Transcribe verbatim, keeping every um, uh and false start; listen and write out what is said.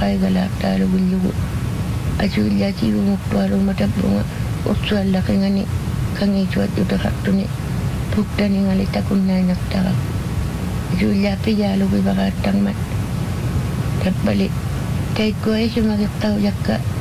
qaigala taalu gullugu asuillati umuktualu matapunga utsualla kengani kangi cuat utakatuni buktani ngalita kunna naktara asuillapi jalu bibaratang mat tabbali taikko ay sumagittaw yakka